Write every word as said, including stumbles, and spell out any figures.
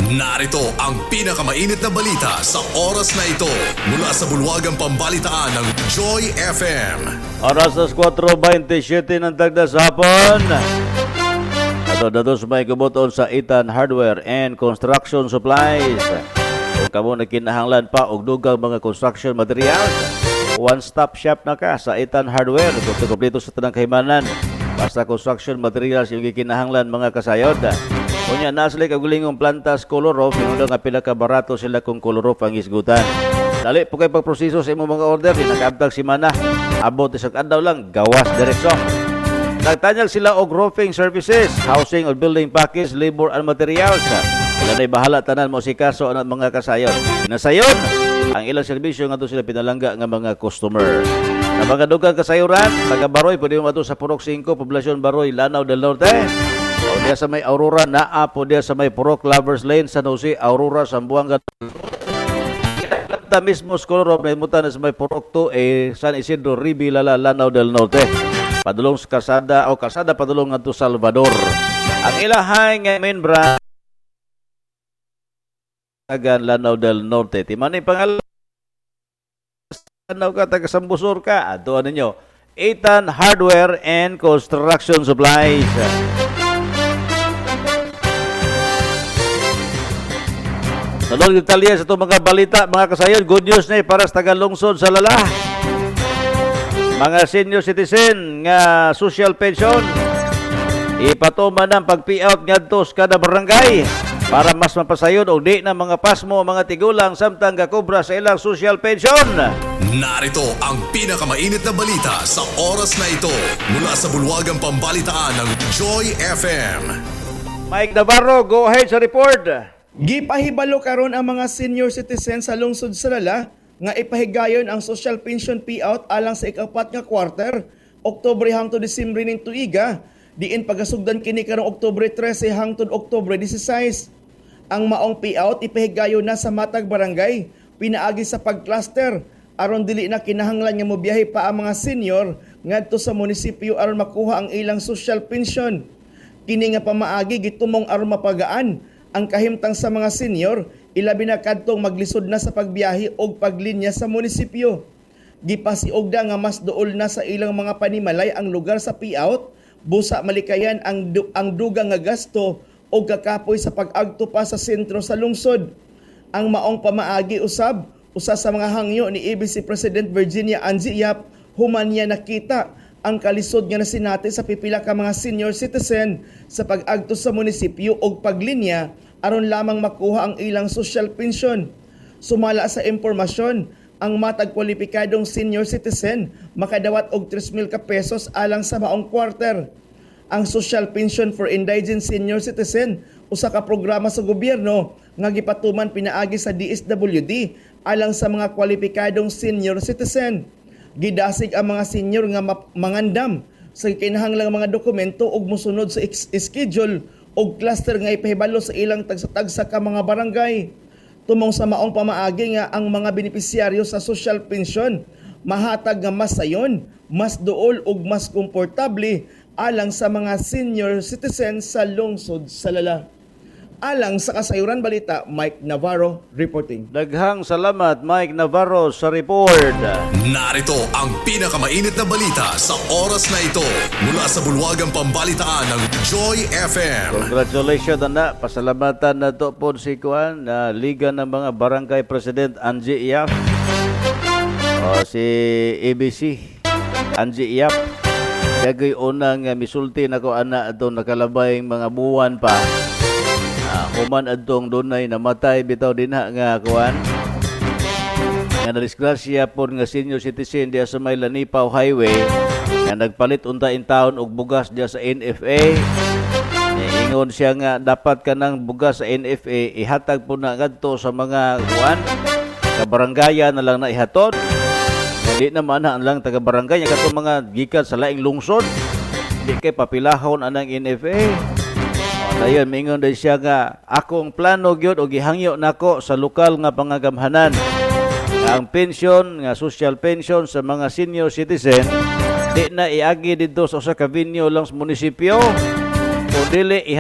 Narito ang pinakamainit na balita sa oras na ito mula sa bulwagang pambalitaan ng Joy F M. Oras nas kwatro twenty-seven ng tagda sa hapon. Ato datos may kubuton sa Itan Hardware and Construction Supplies. Kung kamo na kinahanglan pa og dugang mga construction materials, one-stop shop na ka sa Itan Hardware. Kung kompleto sa tanang kahimanan, basta construction materials yung kinahanglan mga kasayod. Kunya nasli kagulingong plantas color-off, yung nga pinakabarato sila kung color-off ang isgutan. Dali po kayo pagproseso sa imong mga order, di nakaabtag si mana, abot isang adlaw lang, gawas diretso. Nagtanyag sila og roofing services, housing or building package, labor and materials. Sila na'y bahala tanan mo si kaso ang mga kasayon. Nasayon ang ilang serbisyo nga doon sila pinalangga ng mga customer. Sa mga dugang kasayuran, taga Baroy, pwede mo ito sa Purok five, Poblacion Baroy, Lanao del Norte. O diya sa may Aurora, naa po diya sa may Purok Lovers Lane, San Jose, Aurora, Zamboanga. Kita mismo skolorop na imutan sa may Purok two, eh, San Isidro, Ribi, Lala, Lanao del Norte. Padulong sa Kasada, o Kasada padulong nga to Salvador. Ang ilahay nga main brand, Agan, Lanao del Norte. Timani pangalan, Lanao ka, taga Sambusor ka. Ato ano nyo, Itan Hardware and Construction Supplies. Talong detalye sa itong mga balita, mga kasayon. Good news na eh, para sa taga-lungsod sa Lala. Mga senior citizen nga social pension, ipatuman ng pag-payout nga tos kada barangay para mas mapasayon o di na mga pasmo, mga tigulang samtang kakubra sa ilang social pension. Narito ang pinakamainit na balita sa oras na ito mula sa bulwagang pambalitaan ng Joy F M. Mike Navarro, go ahead sa report. Gipahibalo karon ang mga senior citizen sa lungsod sa Lala nga ipahigayon ang social pension payout alang sa ikapat nga quarter, Oktubre hangtod Disyembre ning tuiga, diin pagasugdan kini karong Oktubre thirteen hangtod Oktubre sixteen. Ang maong payout ipahigayon na sa matag barangay, pinaagi sa pag-cluster aron dili na kinahanglan nga mobiyahe pa ang mga senior ngadto sa munisipyo aron makuha ang ilang social pension. Kini nga pamaagi gitumong aron mapagaan ang kahimtang sa mga senior, ilabi na kadtong maglisod na sa pagbiyahe o paglinya sa munisipyo. Gipasiugda nga mas duol na sa ilang mga panimalay ang lugar sa payout, busa malikayan ang, du- ang dugang nga gasto o kakapoy sa pag-agto pa sa sentro sa lungsod. Ang maong pamaagi usab, usa sa mga hangyo ni A B C President Virginia Angie Yap, human niya nakita ang kalisod nga nasinati sa pipila ka mga senior citizen sa pag-agto sa munisipyo o paglinya aron lamang makuha ang ilang social pension. Sumala sa impormasyon, ang matag kwalipikadong senior citizen makadawat og three thousand ka pesos alang sa maong quarter. Ang social pension for indigent senior citizen, usa ka programa sa gobyerno nga gipatuman pinaagi sa D S W D alang sa mga kwalipikadong senior citizen. Gidasig ang mga senior nga mangandam sa kinahanglang mga dokumento ug mosunod sa schedule o cluster nga ipahibalo sa ilang tagsa-tagsa ka mga barangay. Tumong sa maong pamaagi nga ang mga benepisyaryo sa social pension mahatag nga mas sayon, mas duol ug mas komportable alang sa mga senior citizens sa lungsod sa Lala. Alang sa Kasayuran Balita, Mike Navarro reporting. Daghang salamat Mike Navarro sa report. Narito ang pinakamainit na balita sa oras na ito mula sa bulwagang pambalitaan ng Joy F M. Congratulations na, pasalamatan na to po si Kuan na Liga ng mga Barangay President Angie Yap. O si A B C Angie Yap. Kagay unang uh, misulti na ko ana atong nakalabay mga buwan pa. Human adtong dunay namatay bitaw dinha nga kuan nga nadisgrasya pod nga senior citizen diya sa may Lanipaw Highway nga nagpalit unta in taon og bugas diya sa N F A. Ingon siya nga dapat kanang bugas sa N F A ihatag po na ngadto sa mga kuan ka barangaya na lang na ihatod. Hindi naman ang lang taga barangay nga katong mga gikan sa laing lungsod. Di kay papilahon anang N F A. Dayon mingon din siya nga akong plano gyud og gihangyo nako sa lokal nga pangagamhanan nga ang pension nga social pension sa mga senior citizen di na iagi didto sa usa ka venue lang sa munisipyo o dili